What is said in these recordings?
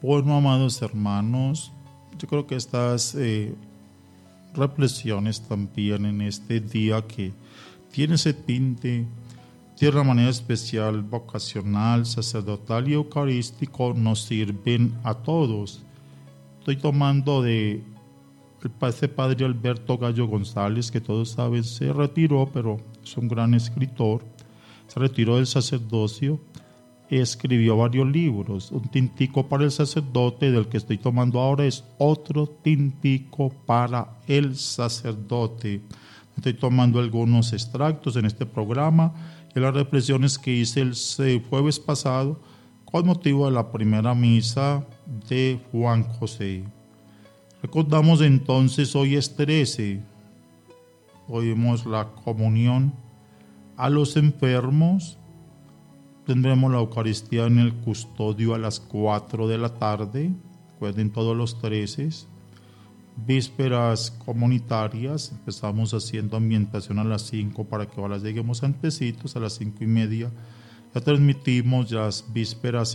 Bueno, amados hermanos, yo creo que estas reflexiones también en este día que tiene ese tinte de una manera especial, vocacional, sacerdotal y eucarístico, nos sirven a todos. Estoy tomando de ese padre Alberto Gallo González, que todos saben se retiró, pero es un gran escritor. Se retiró del sacerdocio, escribió varios libros. Un tintico para el sacerdote, del que estoy tomando ahora, es otro tintico para el sacerdote. Estoy tomando algunos extractos en este programa de las reflexiones que hice el jueves pasado con motivo de la primera misa de Juan José. Recordamos entonces, hoy es 13, oímos la comunión a los enfermos. Tendremos la Eucaristía en el custodio a las 4 de la tarde, recuerden todos los 13. Vísperas comunitarias, empezamos haciendo ambientación a las 5 para que ahora lleguemos antecitos, a las 5:30. Ya transmitimos las vísperas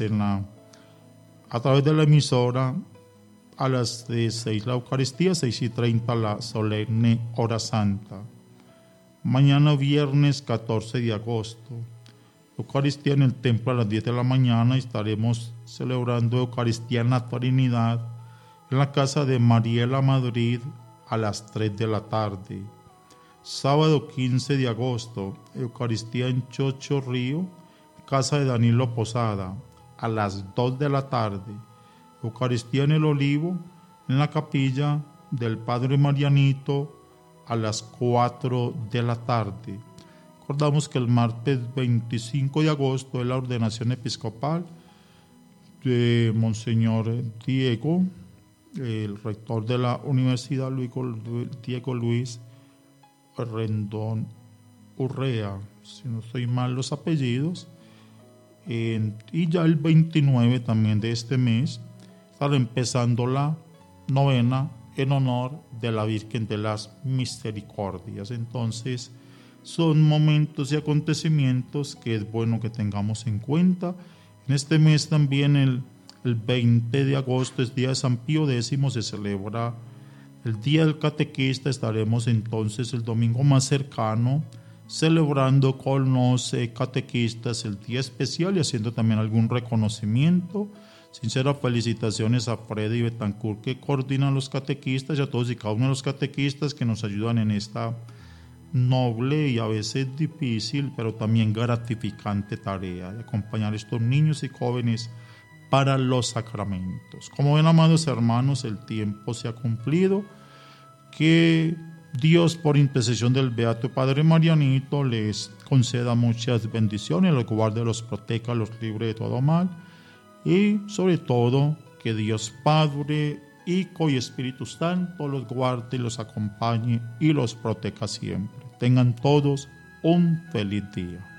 a través de la emisora. A las 6 la Eucaristía, 6:30 la solemne hora santa. Mañana viernes 14 de agosto, Eucaristía en el templo a las 10 de la mañana. Estaremos celebrando Eucaristía en la Trinidad en la casa de Mariela Madrid a las 3 de la tarde. Sábado 15 de agosto, Eucaristía en Chocho Río, casa de Danilo Posada, a las 2 de la tarde. Eucaristía en el Olivo, en la capilla del Padre Marianito, a las 4 de la tarde. Recordamos que el martes 25 de agosto es la ordenación episcopal de Monseñor Diego, el rector de la Universidad Diego Luis Rendón Urrea, si no estoy mal los apellidos. Y ya el 29 también de este mes estará empezando la novena en honor de la Virgen de las Misericordias. Entonces, son momentos y acontecimientos que es bueno que tengamos en cuenta. En este mes también el 20 de agosto es día de San Pío X, se celebra el Día del Catequista. Estaremos entonces el domingo más cercano celebrando con los catequistas el día especial y haciendo también algún reconocimiento. Sinceras felicitaciones a Freddy Betancourt, que coordinan los catequistas, y a todos y cada uno de los catequistas que nos ayudan en esta noble y a veces difícil, pero también gratificante tarea de acompañar a estos niños y jóvenes para los sacramentos. Como ven, amados hermanos, el tiempo se ha cumplido. Que Dios, por intercesión del Beato Padre Marianito, les conceda muchas bendiciones, los guarde, los proteja, los libre de todo mal, y sobre todo que Dios Padre, Hijo y Espíritu Santo los guarde, los acompañe y los proteja siempre. Tengan todos un feliz día.